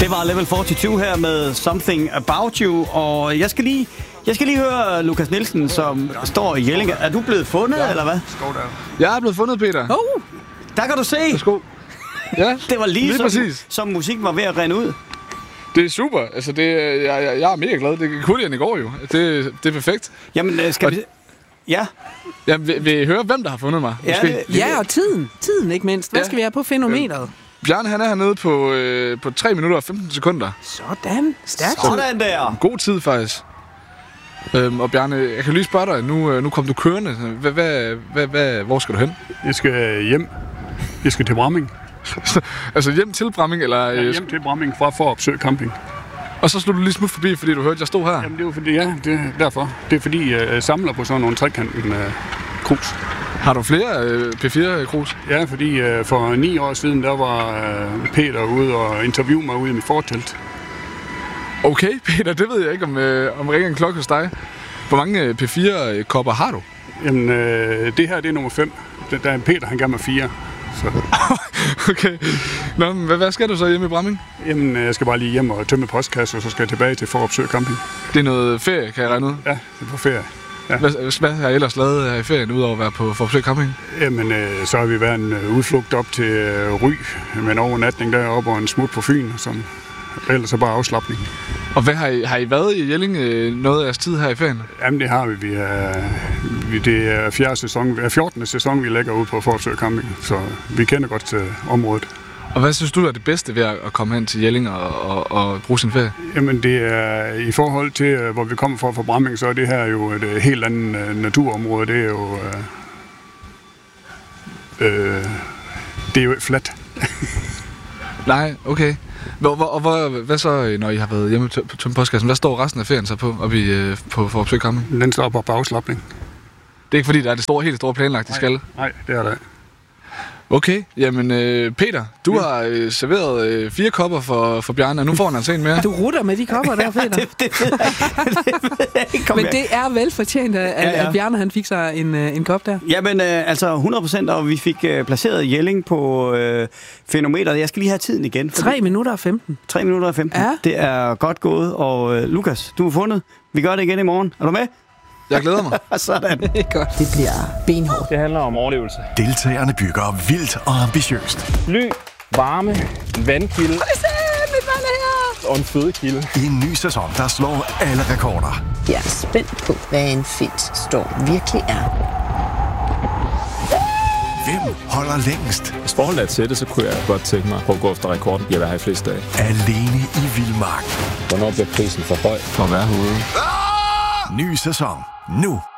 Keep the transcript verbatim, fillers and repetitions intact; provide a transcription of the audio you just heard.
Det var Level fireogtyve her med Something About You, og jeg skal lige, jeg skal lige høre Lukas Nielsen, som står i Jelling. Er du blevet fundet, ja. eller hvad? Jeg er blevet fundet, Peter. Oh, der kan du se. Værsgo. Ja, det var lige, lige som, som musikken var ved at rende ud. Det er super. Altså, det, jeg, jeg, jeg er mega glad. Det er hurtigere end i går, jo. Det, det er perfekt. Jamen, skal og, vi... Ja. Ja, vil, vil I høre, hvem der har fundet mig? Ja, det, ja og tiden. Tiden, ikke mindst. Hvad ja. skal vi have på fænometeret? Bjarne, han er hernede på, øh, på tre minutter og femten sekunder. Sådan. Stærkt. Sådan der. God tid, faktisk. Øhm, og Bjarne, jeg kan lige spørge dig. Nu, nu kom du kørende. Hvad, hvad, hvad, hvad, hvor skal du hen? Jeg skal hjem. Jeg skal til Bramming. Altså hjem til Bramming, eller... Ja, hjem til Bramming fra Fårup Camping. Og så slog du lige smut forbi, fordi du hørte, jeg stod her? Jamen, det er jo fordi, ja, det er derfor. Det er fordi, jeg samler på sådan nogle trekanten uh, krus. Har du flere uh, P fire krus? Ja, fordi uh, for ni år siden, der var uh, Peter ude og interviewe mig ude i mit fortelt. Okay, Peter, det ved jeg ikke, om, uh, om ringer en klokke hos dig. Hvor mange uh, P fire kopper har du? Jamen, uh, det her, det er nummer fem. Der er Peter, han gav mig fire. Så. Okay. Nå, men hvad, hvad skal du så hjemme i Bramming? Jamen, jeg skal bare lige hjem og tømme postkasse, og så skal jeg tilbage til Fårup Camping. Det er noget ferie, kan jeg regne ud? Ja, det er på ferie. Ja. Hvad, hvad har I ellers lavet her i ferien, udover at være på Fårup Camping? Jamen, øh, så har vi været en udflugt op til øh, Ry, med en overnatning deroppe og en smut på Fyn, som ellers er bare afslapning. Og hvad har I, har I været i Jelling øh, noget af jeres tid her i ferien? Jamen, det har vi. Vi er, vi, det er fjerde sæson, fjortende sæson, vi lægger ud på Fårup Camping, så vi kender godt til området. Og hvad synes du er det bedste ved at komme hen til Jelling og, og, og bruge sin ferie? Jamen, det er i forhold til, hvor vi kommer fra fra Bramming, så er det her jo et helt andet naturområde. Det er jo... Øh, øh, det er jo et fladt. Nej, okay. Hvor, hvor, og hvor, hvad så, når I har været hjemme på tømme postkassen? Hvad står resten af ferien så på, oppe i, på Fårup Camping? Den står på afslapning. Det er ikke fordi, der er det store, helt store planlagt, I skal? Nej, det er det. Okay, jamen øh, Peter, du ja. har øh, serveret øh, fire kopper for, for Bjarne, og nu får han altså en mere. Du rutter med de kopper der, Peter. det, det, ved jeg, det ved jeg ikke. Men det er velfortjent, at, ja, ja. at Bjarne han fik sig en, en kop der. Jamen, øh, altså hundrede procent, og vi fik øh, placeret Jelling på øh, fænometeret. Jeg skal lige have tiden igen. tre minutter og femten. tre minutter og femten. Ja. Det er godt gået, og øh, Lukas, du har fundet. Vi gør det igen i morgen. Er du med? Jeg glæder mig. Sådan. Det er godt. Det bliver benhårdt. Det handler om overlevelse. Deltagerne bygger vildt og ambitiøst. Ly, varme, vandkilde. Prøv at se, mit vand er her. Og en fødekilde. I en ny sæson, der slår alle rekorder. Jeg er spændt på, hvad en filmstorm virkelig er. Hvem holder længst? Hvis forholdet er til det, så kunne jeg godt tænke mig på at gå efter rekorden. Jeg vil have flest dage. Alene i vildmark. Hvornår bliver prisen for høj for at være herude? Ny sæson nu.